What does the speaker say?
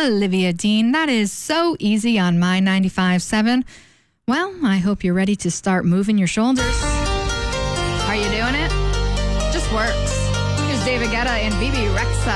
Olivia Dean. That is So Easy on My 95.7. Well, I hope you're ready to start moving your shoulders. Are you doing it? Just works. Here's David Guetta and BB Rexa.